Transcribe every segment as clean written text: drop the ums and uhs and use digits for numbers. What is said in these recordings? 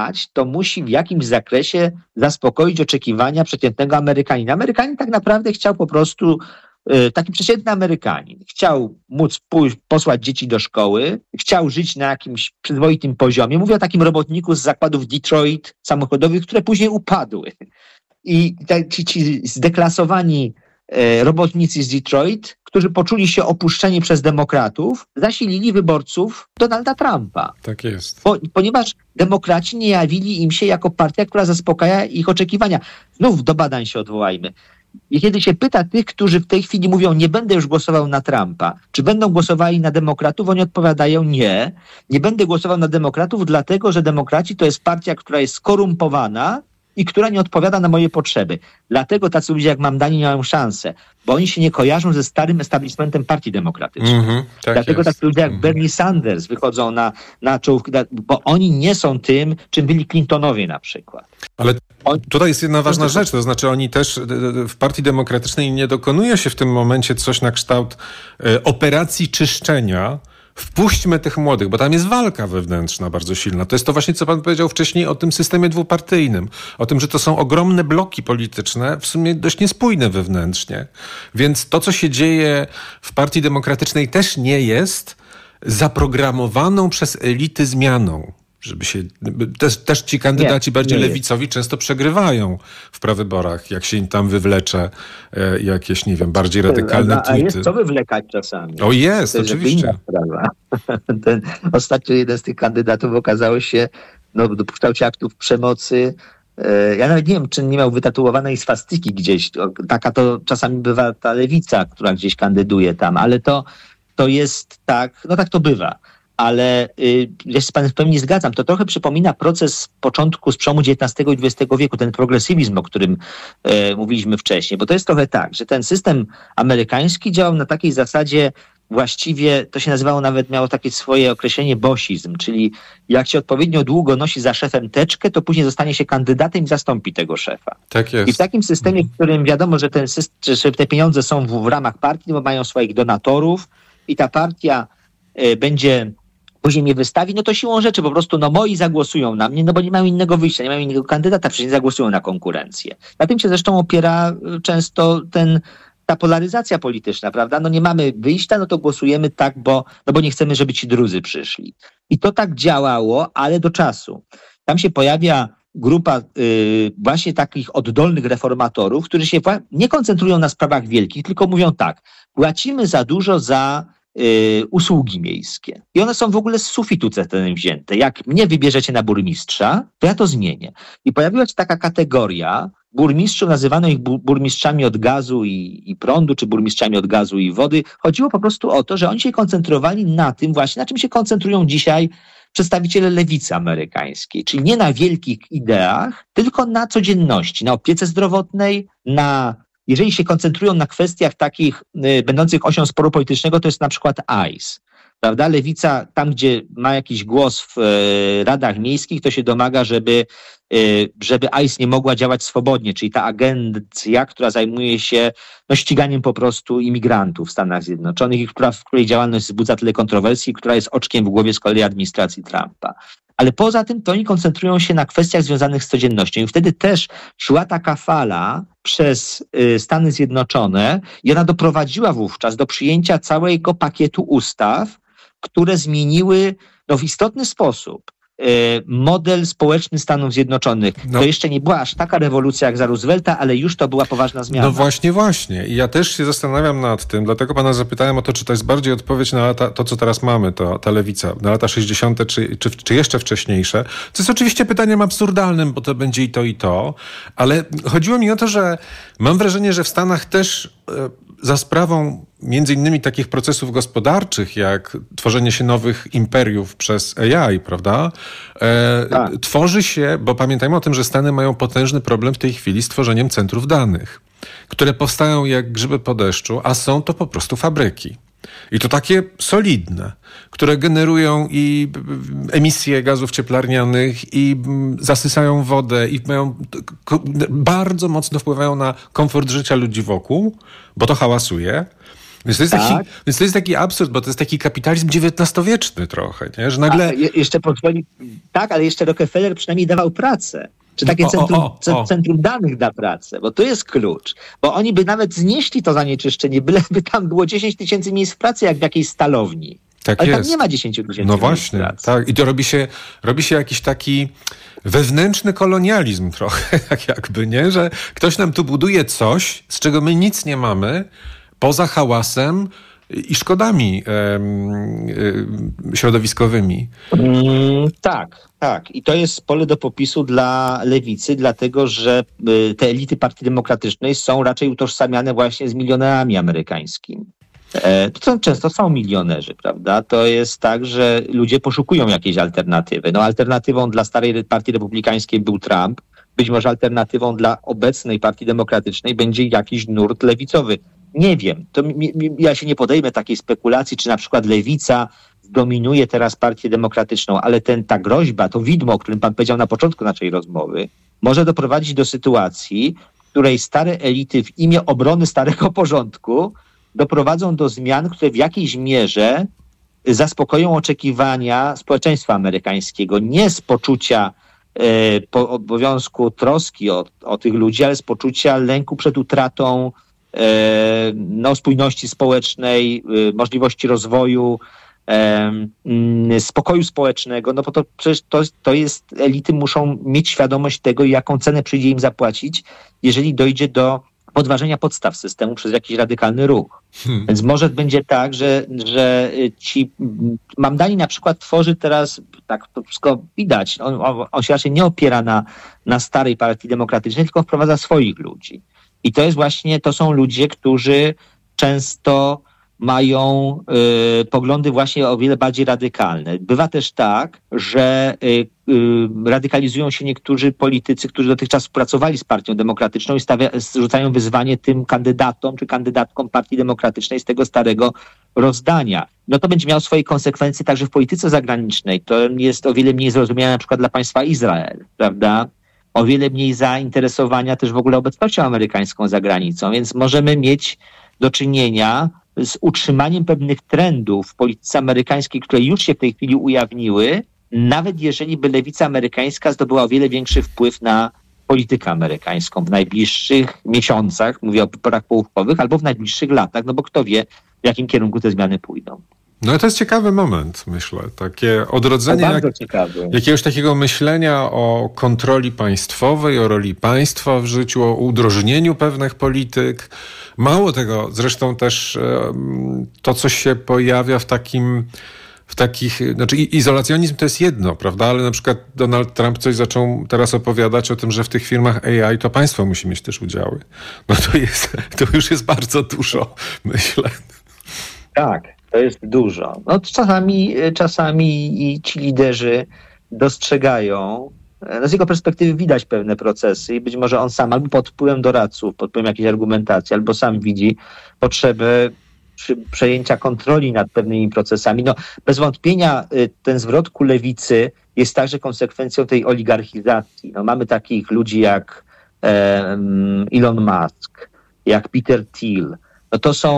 to musi w jakimś zakresie zaspokoić oczekiwania przeciętnego Amerykanina. Amerykanin tak naprawdę chciał po prostu, taki przeciętny Amerykanin, chciał móc posłać dzieci do szkoły, chciał żyć na jakimś przyzwoitym poziomie. Mówię o takim robotniku z zakładów Detroit samochodowych, które później upadły. I ci zdeklasowani robotnicy z Detroit, którzy poczuli się opuszczeni przez demokratów, zasilili wyborców Donalda Trumpa. Tak jest. Ponieważ demokraci nie jawili im się jako partia, która zaspokaja ich oczekiwania. Znów do badań się odwołajmy. I kiedy się pyta tych, którzy w tej chwili mówią, nie będę już głosował na Trumpa, czy będą głosowali na demokratów, oni odpowiadają nie będę głosował na demokratów, dlatego że demokraci to jest partia, która jest skorumpowana i która nie odpowiada na moje potrzeby. Dlatego tacy ludzie jak Mamdani nie mają szansę, bo oni się nie kojarzą ze starym establishmentem partii demokratycznej. Dlatego tacy ludzie jak Bernie Sanders wychodzą na czołówkę, bo oni nie są tym, czym byli Clintonowie na przykład. Ale tutaj jest jedna ważna rzecz, to znaczy oni też w Partii Demokratycznej nie dokonuje się w tym momencie coś na kształt operacji czyszczenia. Wpuśćmy tych młodych, bo tam jest walka wewnętrzna bardzo silna. To jest to właśnie, co pan powiedział wcześniej o tym systemie dwupartyjnym. O tym, że to są ogromne bloki polityczne, w sumie dość niespójne wewnętrznie. Więc to, co się dzieje w Partii Demokratycznej też nie jest zaprogramowaną przez elity zmianą. Żeby się, też ci kandydaci bardziej lewicowi często przegrywają w prawyborach, jak się im tam wywlecze jakieś, nie wiem, bardziej radykalne tweety. A jest co wywlekać czasami. O jest, oczywiście. Ostatnio jeden z tych kandydatów okazało się, dopuszczał się aktów przemocy. Ja nawet nie wiem, czy nie miał wytatuowanej swastyki gdzieś. Taka to czasami bywa ta lewica, która gdzieś kandyduje tam, ale to jest tak, tak to bywa. Ale ja się z panem w pełni zgadzam. To trochę przypomina proces początku z przełomu XIX i XX wieku, ten progresywizm, o którym mówiliśmy wcześniej. Bo to jest trochę tak, że ten system amerykański działał na takiej zasadzie właściwie, to się nazywało nawet, miało takie swoje określenie bosizm, czyli jak się odpowiednio długo nosi za szefem teczkę, to później zostanie się kandydatem i zastąpi tego szefa. Tak jest. I w takim systemie, w którym wiadomo, że że te pieniądze są w ramach partii, bo mają swoich donatorów i ta partia będzie później mnie wystawi, to siłą rzeczy po prostu moi zagłosują na mnie, bo nie mają innego wyjścia, nie mają innego kandydata, przecież nie zagłosują na konkurencję. Na tym się zresztą opiera często ta polaryzacja polityczna, prawda? Nie mamy wyjścia, to głosujemy tak, bo nie chcemy, żeby ci drudzy przyszli. I to tak działało, ale do czasu. Tam się pojawia grupa właśnie takich oddolnych reformatorów, którzy się nie koncentrują na sprawach wielkich, tylko mówią tak, płacimy za dużo za usługi miejskie. I one są w ogóle z sufitu cetenem wzięte. Jak mnie wybierzecie na burmistrza, to ja to zmienię. I pojawiła się taka kategoria burmistrzów, nazywano ich burmistrzami od gazu i prądu, czy burmistrzami od gazu i wody. Chodziło po prostu o to, że oni się koncentrowali na tym właśnie, na czym się koncentrują dzisiaj przedstawiciele lewicy amerykańskiej. Czyli nie na wielkich ideach, tylko na codzienności, na opiece zdrowotnej, jeżeli się koncentrują na kwestiach takich będących osią sporu politycznego, to jest na przykład ICE. Prawda? Lewica tam, gdzie ma jakiś głos w radach miejskich, to się domaga, żeby ICE nie mogła działać swobodnie, czyli ta agencja, która zajmuje się ściganiem po prostu imigrantów w Stanach Zjednoczonych i w której działalność wzbudza tyle kontrowersji, która jest oczkiem w głowie z kolei administracji Trumpa. Ale poza tym to oni koncentrują się na kwestiach związanych z codziennością. I wtedy też szła taka fala przez Stany Zjednoczone i ona doprowadziła wówczas do przyjęcia całego pakietu ustaw, które zmieniły w istotny sposób model społeczny Stanów Zjednoczonych. To jeszcze nie była aż taka rewolucja jak za Roosevelta, ale już to była poważna zmiana. Właśnie. I ja też się zastanawiam nad tym, dlatego pana zapytałem o to, czy to jest bardziej odpowiedź na to, co teraz mamy, ta lewica, na lata 60. czy jeszcze wcześniejsze. Co jest oczywiście pytaniem absurdalnym, bo to będzie i to, ale chodziło mi o to, że mam wrażenie, że w Stanach też za sprawą między innymi takich procesów gospodarczych, jak tworzenie się nowych imperiów przez AI, prawda? Tworzy się, bo pamiętajmy o tym, że Stany mają potężny problem w tej chwili z tworzeniem centrów danych, które powstają jak grzyby po deszczu, a są to po prostu fabryki. I to takie solidne, które generują i emisje gazów cieplarnianych, i zasysają wodę, i bardzo mocno wpływają na komfort życia ludzi wokół, bo to hałasuje. Więc to jest taki absurd, bo to jest taki kapitalizm XIX-wieczny trochę, nie? Że nagle... Jeszcze pozwoli... Tak, ale jeszcze Rockefeller przynajmniej dawał pracę. Czy takie centrum danych da pracę, bo to jest klucz. Bo oni by nawet znieśli to zanieczyszczenie, byleby tam było 10 000 miejsc pracy, jak w jakiejś stalowni. Tak ale jest. tam nie ma 10 000 No właśnie, pracy. tak. I to robi się jakiś taki wewnętrzny kolonializm trochę, tak jakby, nie? Że ktoś nam tu buduje coś, z czego my nic nie mamy, poza hałasem i szkodami środowiskowymi. Tak. I to jest pole do popisu dla lewicy, dlatego że te elity Partii Demokratycznej są raczej utożsamiane właśnie z milionerami amerykańskimi. To często są milionerzy, prawda? To jest tak, że ludzie poszukują jakiejś alternatywy. No, alternatywą dla starej Partii Republikańskiej był Trump. Być może alternatywą dla obecnej Partii Demokratycznej będzie jakiś nurt lewicowy. Nie wiem. Ja się nie podejmę takiej spekulacji, czy na przykład lewica dominuje teraz Partię Demokratyczną, ale ta groźba, to widmo, o którym pan powiedział na początku naszej rozmowy, może doprowadzić do sytuacji, w której stare elity w imię obrony starego porządku doprowadzą do zmian, które w jakiejś mierze zaspokoją oczekiwania społeczeństwa amerykańskiego. Nie z poczucia obowiązku troski o tych ludzi, ale z poczucia lęku przed utratą spójności społecznej, możliwości rozwoju, spokoju społecznego, no bo to przecież to jest, elity muszą mieć świadomość tego, jaką cenę przyjdzie im zapłacić, jeżeli dojdzie do podważenia podstaw systemu przez jakiś radykalny ruch. Więc może będzie tak, że ci Mamdani na przykład tworzy teraz, tak to wszystko widać, on się raczej nie opiera na starej Partii Demokratycznej, tylko wprowadza swoich ludzi. I to są ludzie, którzy często mają poglądy właśnie o wiele bardziej radykalne. Bywa też tak, że radykalizują się niektórzy politycy, którzy dotychczas współpracowali z Partią Demokratyczną i rzucają wyzwanie tym kandydatom czy kandydatkom Partii Demokratycznej z tego starego rozdania. No to będzie miało swoje konsekwencje także w polityce zagranicznej. To jest o wiele mniej zrozumiałe na przykład dla państwa Izrael, prawda? O wiele mniej zainteresowania też w ogóle obecnością amerykańską za granicą, więc możemy mieć do czynienia z utrzymaniem pewnych trendów w polityce amerykańskiej, które już się w tej chwili ujawniły, nawet jeżeli by lewica amerykańska zdobyła o wiele większy wpływ na politykę amerykańską w najbliższych miesiącach, mówię o porach połówkowych, albo w najbliższych latach, no bo kto wie, w jakim kierunku te zmiany pójdą. No to jest ciekawy moment, myślę. Takie odrodzenie jakiegoś takiego myślenia o kontroli państwowej, o roli państwa w życiu, o udrożnieniu pewnych polityk. Mało tego, zresztą też to, co się pojawia w takich, znaczy izolacjonizm to jest jedno, prawda, ale na przykład Donald Trump coś zaczął teraz opowiadać o tym, że w tych firmach AI to państwo musi mieć też udziały. No to już jest bardzo dużo, myślę. Tak, to jest dużo. No czasami i ci liderzy dostrzegają, z jego perspektywy widać pewne procesy i być może on sam albo pod wpływem doradców, pod wpływem jakiejś argumentacji, albo sam widzi potrzebę przejęcia kontroli nad pewnymi procesami. No, bez wątpienia ten zwrot ku lewicy jest także konsekwencją tej oligarchizacji. No, mamy takich ludzi jak Elon Musk, jak Peter Thiel. No,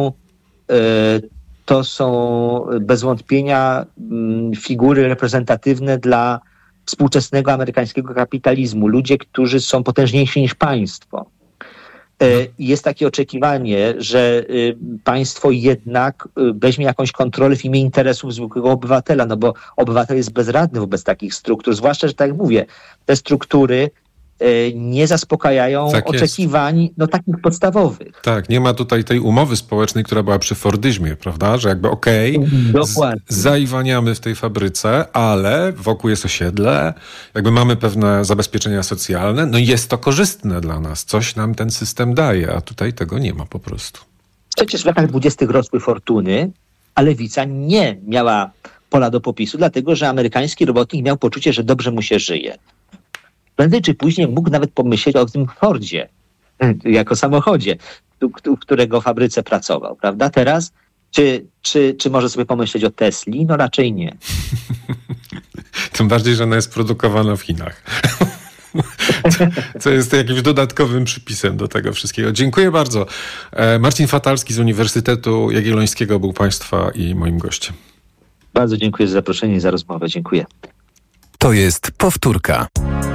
to są bez wątpienia figury reprezentatywne dla współczesnego amerykańskiego kapitalizmu. Ludzie, którzy są potężniejsi niż państwo. Jest takie oczekiwanie, że państwo jednak weźmie jakąś kontrolę w imię interesów zwykłego obywatela, no bo obywatel jest bezradny wobec takich struktur, zwłaszcza, że tak jak mówię, te struktury nie zaspokajają oczekiwań takich podstawowych. Tak, nie ma tutaj tej umowy społecznej, która była przy Fordyzmie, prawda? Że jakby zaiwaniamy w tej fabryce, ale wokół jest osiedle, jakby mamy pewne zabezpieczenia socjalne, no i jest to korzystne dla nas. Coś nam ten system daje, a tutaj tego nie ma po prostu. Przecież w latach 20. rosły fortuny, a lewica nie miała pola do popisu, dlatego że amerykański robotnik miał poczucie, że dobrze mu się żyje. Prędzej czy później mógł nawet pomyśleć o tym Fordzie, jako samochodzie, w którego fabryce pracował, prawda? Teraz czy może sobie pomyśleć o Tesli? No raczej nie. Tym bardziej, że ona jest produkowana w Chinach. Co jest jakimś dodatkowym przypisem do tego wszystkiego. Dziękuję bardzo. Marcin Fatalski z Uniwersytetu Jagiellońskiego był Państwa i moim gościem. Bardzo dziękuję za zaproszenie i za rozmowę. Dziękuję. To jest powtórka.